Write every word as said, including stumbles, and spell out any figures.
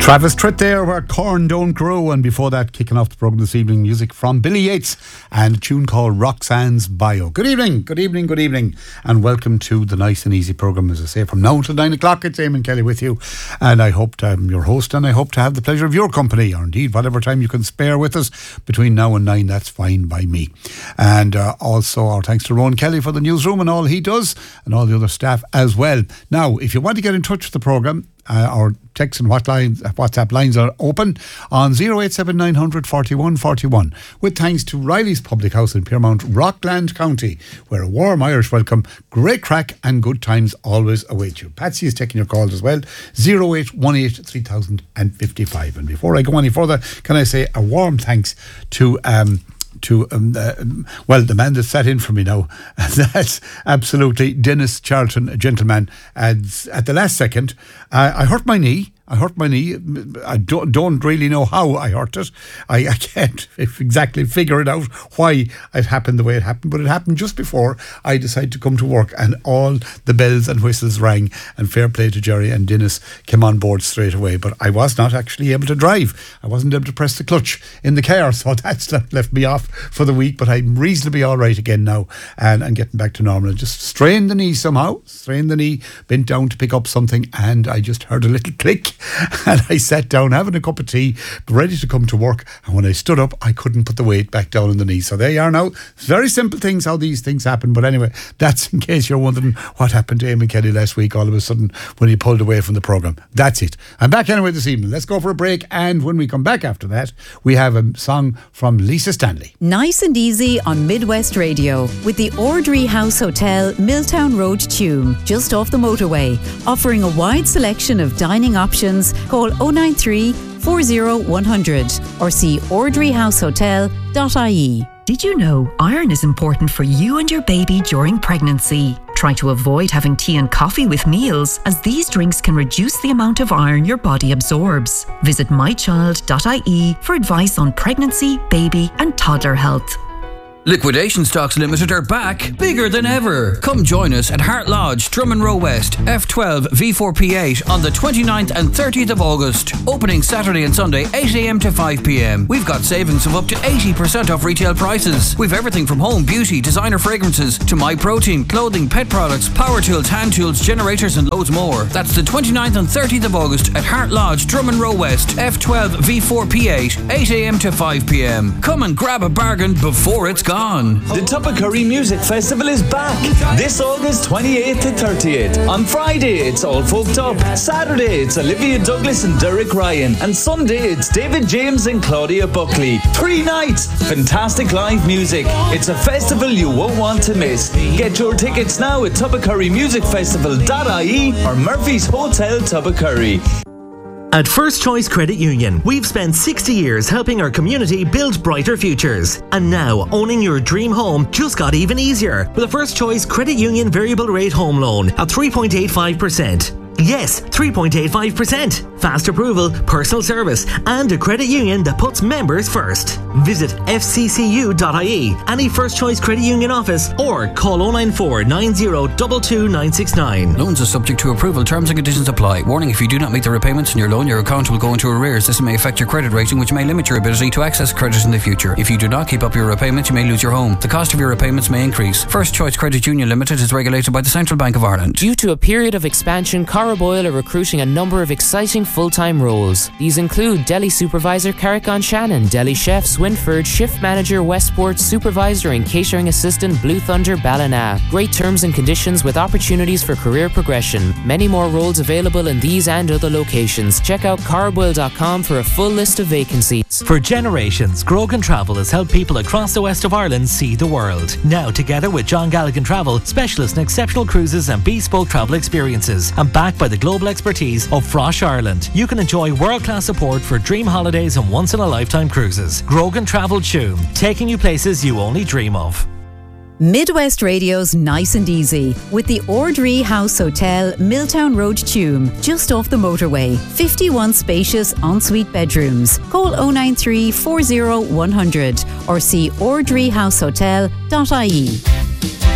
Travis Tritt there, where corn don't grow, and before that, kicking off the programme this evening, music from Billy Yates and a tune called Roxanne's Bio. Good evening, good evening, good evening, and welcome to the Nice and Easy programme. As I say, from now till nine o'clock, it's Eamon Kelly with you, and I hope to, I'm your host, and I hope to have the pleasure of your company, or indeed whatever time you can spare with us between now and nine. That's fine by me. And uh, also our thanks to Rowan Kelly for the newsroom and all he does, and all the other staff as well. Now, if you want to get in touch with the programme, Uh, our text and WhatsApp lines are open on zero eight seven nine hundred forty-one forty-one, with thanks to Riley's Public House in Piermount, Rockland County, where a warm Irish welcome, great crack and good times always await you. Patsy is taking your calls as well, zero eight one eight three thousand fifty-five. And before I go any further, can I say a warm thanks to um, to um, uh, well, the man that sat in for me now, that's absolutely Dennis Charlton, a gentleman. And at the last second, uh, I hurt my knee. I hurt my knee. I don't, don't really know how I hurt it. I, I can't exactly figure it out why it happened the way it happened, but it happened just before I decided to come to work, and all the bells and whistles rang, and fair play to Jerry and Dennis came on board straight away. But I was not actually able to drive. I wasn't able to press the clutch in the car, so that's left me off for the week, but I'm reasonably all right again now, and I'm getting back to normal. I just strained the knee somehow, strained the knee, bent down to pick up something, and I just heard a little click. And I sat down having a cup of tea, ready to come to work, and when I stood up I couldn't put the weight back down on the knee. So there you are now. It's very simple things how these things happen. But anyway, that's in case you're wondering what happened to Eamon Kelly last week all of a sudden when he pulled away from the programme. That's it. I'm back anyway this evening. Let's go for a break, and when we come back after that, we have a song from Lisa Stanley. Nice and Easy on Midwest Radio with the Ordry House Hotel, Milltown Road, Tuam, just off the motorway, offering a wide selection of dining options. Call oh nine three, four oh one hundred or see ordry house hotel dot I E. Did you know iron is important for you and your baby during pregnancy? Try to avoid having tea and coffee with meals, as these drinks can reduce the amount of iron your body absorbs. Visit my child dot I E for advice on pregnancy, baby and toddler health. Liquidation Stocks Limited are back, bigger than ever. Come join us at Hart Lodge, Drummond Row West, F twelve V four P eight on the twenty-ninth and thirtieth of August. Opening Saturday and Sunday, eight a m to five p m. We've got savings of up to eighty percent off retail prices. We've everything from home, beauty, designer fragrances to My Protein, clothing, pet products, power tools, hand tools, generators and loads more. That's the twenty-ninth and thirtieth of August at Hart Lodge, Drummond Row West, F twelve V four P eight, eight a m to five p m. Come and grab a bargain before it's gone. The Tubbercurry Music Festival is back this August twenty-eighth to thirtieth. On Friday it's All Folked Up, Saturday it's Olivia Douglas and Derek Ryan, and Sunday it's David James and Claudia Buckley. Three nights, fantastic live music. It's a festival you won't want to miss. Get your tickets now at tubbercurry music festival dot I E or Murphy's Hotel Tubbercurry. At First Choice Credit Union, we've spent sixty years helping our community build brighter futures. And now, owning your dream home just got even easier with a First Choice Credit Union variable rate home loan at three point eight five percent. Yes, three point eight five percent. Fast approval, personal service, and a credit union that puts members first. Visit F C C U dot I E, any First Choice Credit Union office, or call oh nine four, nine oh two two, nine six nine. Loans are subject to approval. Terms and conditions apply. Warning, if you do not meet the repayments in your loan, your account will go into arrears. This may affect your credit rating, which may limit your ability to access credit in the future. If you do not keep up your repayments, you may lose your home. The cost of your repayments may increase. First Choice Credit Union Limited is regulated by the Central Bank of Ireland. Due to a period of expansion, Carraboyle are recruiting a number of exciting full-time roles. These include Deli Supervisor Carrick-on Shannon, Deli Chef Swinford, Shift Manager Westport, Supervisor and Catering Assistant Blue Thunder Ballina. Great terms and conditions with opportunities for career progression. Many more roles available in these and other locations. Check out carraboyle dot com for a full list of vacancies. For generations, Grogan Travel has helped people across the west of Ireland see the world. Now, together with John Galligan Travel, specialists in exceptional cruises and bespoke travel experiences, and backed by the global expertise of Frosh Ireland, you can enjoy world-class support for dream holidays and once-in-a-lifetime cruises. Grogan Travel Tuam, taking you places you only dream of. Midwest Radio's Nice and Easy with the Ordry House Hotel, Milltown Road, Tuam, just off the motorway. fifty-one spacious ensuite bedrooms. Call oh nine three, four oh one hundred or see ordry house hotel dot I E.